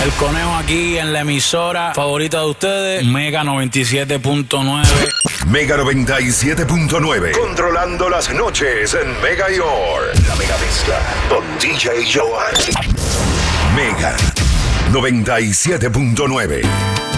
El Conejo aquí en la emisora favorita de ustedes, Mega 97.9. Mega 97.9. Controlando las noches en Mega York. La mega mezcla con DJ Joel. Mega 97.9.